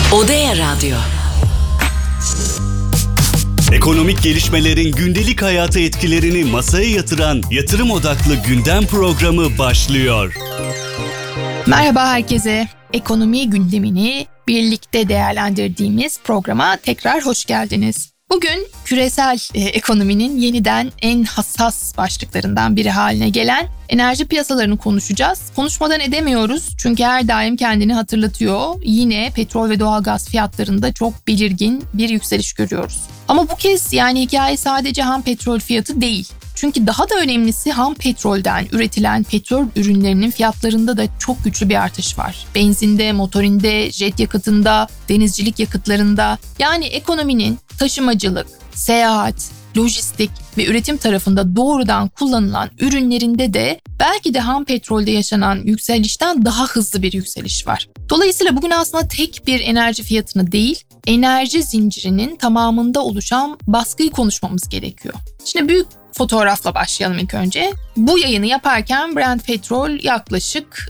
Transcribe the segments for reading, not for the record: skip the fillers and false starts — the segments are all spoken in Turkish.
Odea Radyo. Ekonomik gelişmelerin gündelik hayata etkilerini masaya yatıran yatırım odaklı gündem programı başlıyor. Merhaba herkese. Ekonomi gündemini birlikte değerlendirdiğimiz programa tekrar hoş geldiniz. Bugün küresel ekonominin yeniden en hassas başlıklarından biri haline gelen enerji piyasalarını konuşacağız. Konuşmadan edemiyoruz çünkü her daim kendini hatırlatıyor. Yine petrol ve doğalgaz fiyatlarında çok belirgin bir yükseliş görüyoruz. Ama bu kez hikaye sadece ham petrol fiyatı değil. Çünkü daha da önemlisi ham petrolden üretilen petrol ürünlerinin fiyatlarında da çok güçlü bir artış var. Benzinde, motorinde, jet yakıtında, denizcilik yakıtlarında. Yani ekonominin taşımacılık, seyahat, lojistik ve üretim tarafında doğrudan kullanılan ürünlerinde de belki de ham petrolde yaşanan yükselişten daha hızlı bir yükseliş var. Dolayısıyla bugün aslında tek bir enerji fiyatını değil, enerji zincirinin tamamında oluşan baskıyı konuşmamız gerekiyor. Şimdi büyük fotoğrafla başlayalım ilk önce. Bu yayını yaparken Brent petrol yaklaşık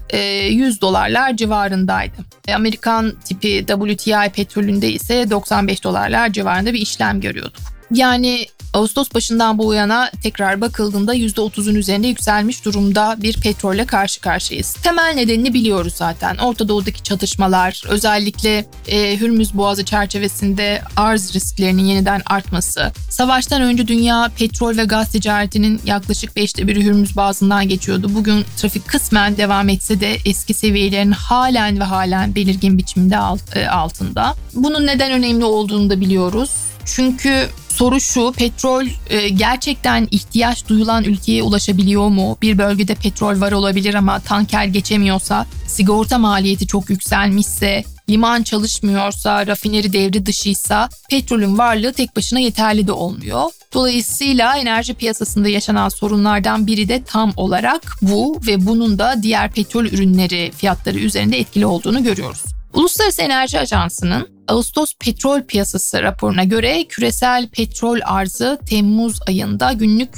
$100 civarındaydı. Amerikan tipi WTI petrolünde ise $95 civarında bir işlem görüyorduk. Yani Ağustos başından bu yana tekrar bakıldığında %30'un üzerinde yükselmiş durumda bir petrolle karşı karşıyayız. Temel nedenini biliyoruz zaten. Orta Doğu'daki çatışmalar, özellikle Hürmüz Boğazı çerçevesinde arz risklerinin yeniden artması. Savaştan önce dünya petrol ve gaz ticaretinin yaklaşık 1/5 Hürmüz Boğazı'ndan geçiyordu. Bugün trafik kısmen devam etse de eski seviyelerin halen belirgin biçimde altında. Bunun neden önemli olduğunu da biliyoruz. Çünkü soru şu, petrol gerçekten ihtiyaç duyulan ülkeye ulaşabiliyor mu? Bir bölgede petrol var olabilir ama tanker geçemiyorsa, sigorta maliyeti çok yükselmişse, liman çalışmıyorsa, rafineri devre dışıysa petrolün varlığı tek başına yeterli de olmuyor. Dolayısıyla enerji piyasasında yaşanan sorunlardan biri de tam olarak bu ve bunun da diğer petrol ürünleri fiyatları üzerinde etkili olduğunu görüyoruz. Uluslararası Enerji Ajansı'nın Ağustos petrol piyasası raporuna göre küresel petrol arzı Temmuz ayında günlük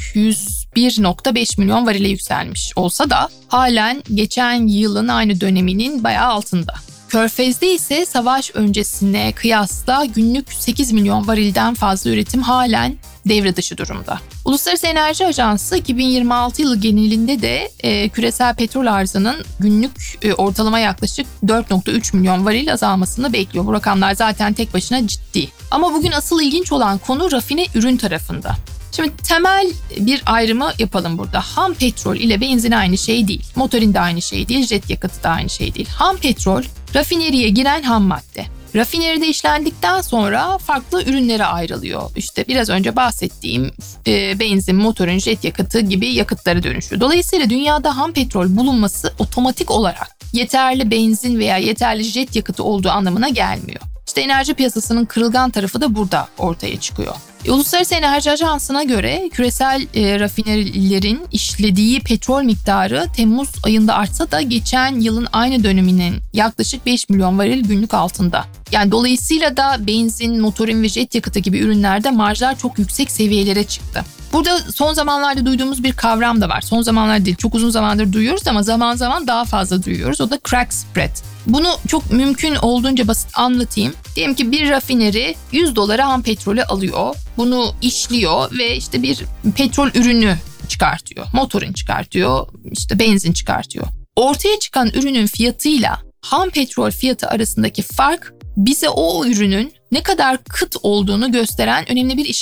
101.5 milyon varile yükselmiş olsa da halen geçen yılın aynı döneminin bayağı altında. Körfez'de ise savaş öncesine kıyasla günlük 8 milyon varilden fazla üretim halen devre dışı durumda. Uluslararası Enerji Ajansı 2026 yılı genelinde de küresel petrol arzının günlük ortalama yaklaşık 4.3 milyon varil azalmasını bekliyor. Bu rakamlar zaten tek başına ciddi. Ama bugün asıl ilginç olan konu rafine ürün tarafında. Şimdi temel bir ayrımı yapalım burada. Ham petrol ile benzin aynı şey değil. Motorin de aynı şey değil, jet yakıtı da aynı şey değil. Ham petrol rafineriye giren ham madde. Rafineride işlendikten sonra farklı ürünlere ayrılıyor. İşte biraz önce bahsettiğim benzin, motorin, jet yakıtı gibi yakıtlara dönüşüyor. Dolayısıyla dünyada ham petrol bulunması otomatik olarak yeterli benzin veya yeterli jet yakıtı olduğu anlamına gelmiyor. İşte enerji piyasasının kırılgan tarafı da burada ortaya çıkıyor. Uluslararası Enerji Ajansı'na göre küresel rafinerilerin işlediği petrol miktarı Temmuz ayında artsa da geçen yılın aynı döneminin yaklaşık 5 milyon varil günlük altında. Yani dolayısıyla da benzin, motorin ve jet yakıtı gibi ürünlerde marjlar çok yüksek seviyelere çıktı. Burada son zamanlarda duyduğumuz bir kavram da var. Son zamanlar değil, çok uzun zamandır duyuyoruz ama zaman zaman daha fazla duyuyoruz. O da crack spread. Bunu çok mümkün olduğunca basit anlatayım. Diyelim ki bir rafineri $100 ham petrolü alıyor. Bunu işliyor ve işte bir petrol ürünü çıkartıyor. Motorin çıkartıyor, işte benzin çıkartıyor. Ortaya çıkan ürünün fiyatıyla ham petrol fiyatı arasındaki fark bize o ürünün ne kadar kıt olduğunu gösteren önemli bir